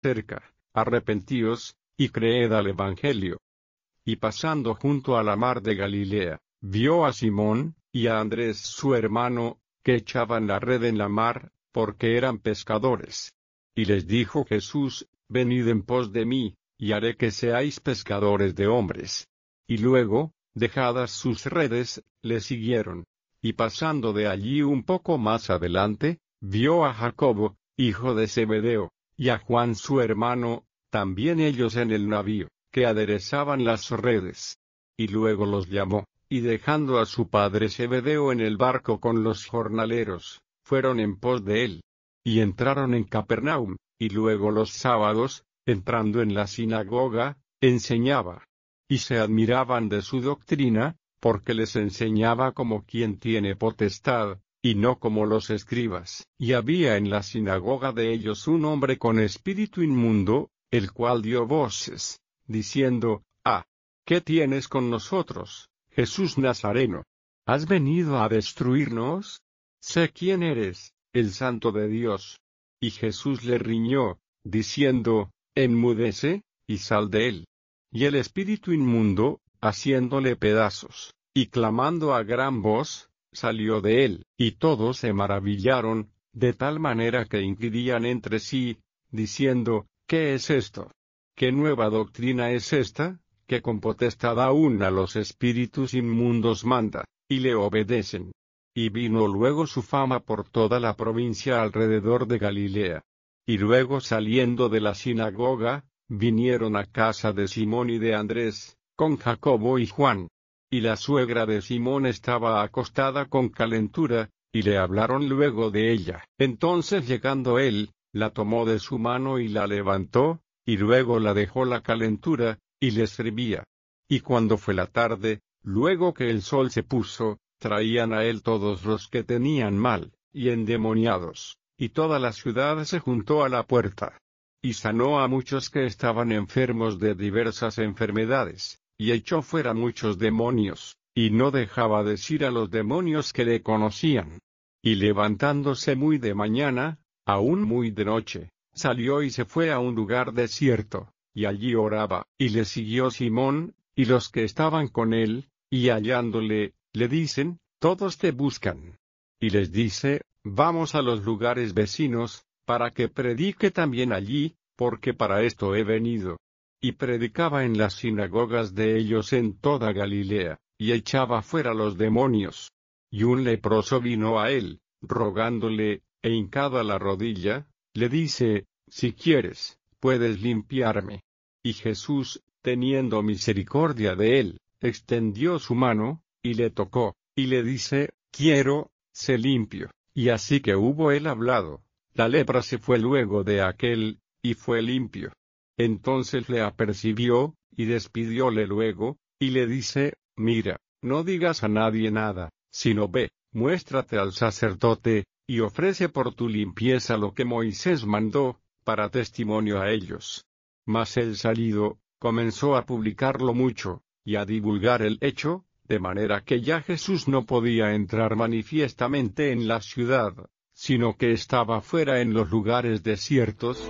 cerca, arrepentíos, y creed al Evangelio. Y pasando junto a la mar de Galilea, vio a Simón, y a Andrés su hermano, que echaban la red en la mar, porque eran pescadores. Y les dijo Jesús: Venid en pos de mí, y haré que seáis pescadores de hombres. Y luego, dejadas sus redes, le siguieron. Y pasando de allí un poco más adelante, vio a Jacobo, hijo de Zebedeo, y a Juan su hermano, también ellos en el navío, que aderezaban las redes. Y luego los llamó, y dejando a su padre Zebedeo en el barco con los jornaleros, fueron en pos de él. Y entraron en Capernaum, y luego los sábados, entrando en la sinagoga, enseñaba. Y se admiraban de su doctrina, porque les enseñaba como quien tiene potestad, y no como los escribas. Y había en la sinagoga de ellos un hombre con espíritu inmundo, el cual dio voces, diciendo: ¿Qué tienes con nosotros, Jesús Nazareno? ¿Has venido a destruirnos? Sé quién eres, el Santo de Dios. Y Jesús le riñó, diciendo: Enmudece, y sal de él. Y el espíritu inmundo, haciéndole pedazos, y clamando a gran voz, salió de él. Y todos se maravillaron, de tal manera que inquirían entre sí, diciendo: ¿Qué es esto? ¿Qué nueva doctrina es esta, que con potestad aún a los espíritus inmundos manda, y le obedecen? Y vino luego su fama por toda la provincia alrededor de Galilea. Y luego saliendo de la sinagoga, vinieron a casa de Simón y de Andrés, con Jacobo y Juan. Y la suegra de Simón estaba acostada con calentura, y le hablaron luego de ella. Entonces llegando él, la tomó de su mano y la levantó, y luego la dejó la calentura, y le servía. Y cuando fue la tarde, luego que el sol se puso, traían a él todos los que tenían mal, y endemoniados, y toda la ciudad se juntó a la puerta. Y sanó a muchos que estaban enfermos de diversas enfermedades, y echó fuera muchos demonios, y no dejaba decir a los demonios que le conocían. Y levantándose muy de mañana, aún muy de noche, salió y se fue a un lugar desierto, y allí oraba. Y le siguió Simón, y los que estaban con él, y hallándole, le dicen: Todos te buscan. Y les dice: Vamos a los lugares vecinos, para que predique también allí, porque para esto he venido. Y predicaba en las sinagogas de ellos en toda Galilea, y echaba fuera los demonios. Y un leproso vino a él, rogándole, e hincada la rodilla, le dice: Si quieres, puedes limpiarme. Y Jesús, teniendo misericordia de él, extendió su mano, y le tocó, y le dice: Quiero, sé limpio. Y así que hubo él hablado, la lepra se fue luego de aquél, y fue limpio. Entonces le apercibió, y despidióle luego, y le dice: Mira, no digas a nadie nada, sino ve, muéstrate al sacerdote, y ofrece por tu limpieza lo que Moisés mandó, para testimonio a ellos. Mas él salido, comenzó a publicarlo mucho, y a divulgar el hecho, de manera que ya Jesús no podía entrar manifiestamente en la ciudad, sino que estaba fuera en los lugares desiertos.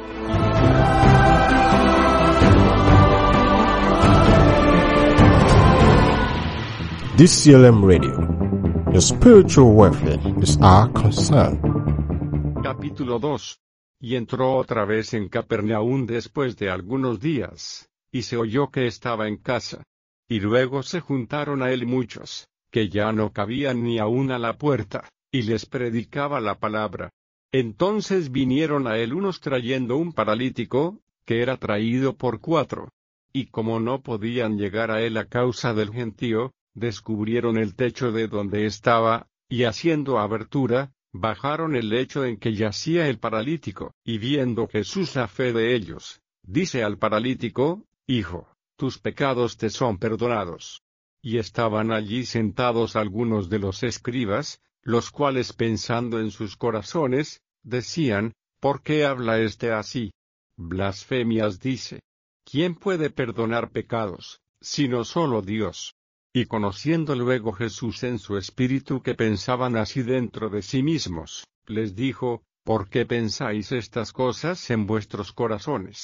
DCLM Radio. Your spiritual welfare is our concern. Capítulo 2. Y entró otra vez en Capernaum después de algunos días, y se oyó que estaba en casa. Y luego se juntaron a él muchos, que ya no cabían ni aun a la puerta, y les predicaba la palabra. Entonces vinieron a él unos trayendo un paralítico, que era traído por 4. Y como no podían llegar a él a causa del gentío, descubrieron el techo de donde estaba, y haciendo abertura, bajaron el lecho en que yacía el paralítico. Y viendo Jesús la fe de ellos, dice al paralítico: Hijo, tus pecados te son perdonados. Y estaban allí sentados algunos de los escribas, los cuales pensando en sus corazones, decían: ¿Por qué habla este así? Blasfemias dice. ¿Quién puede perdonar pecados, sino solo Dios? Y conociendo luego Jesús en su espíritu que pensaban así dentro de sí mismos, les dijo: ¿Por qué pensáis estas cosas en vuestros corazones?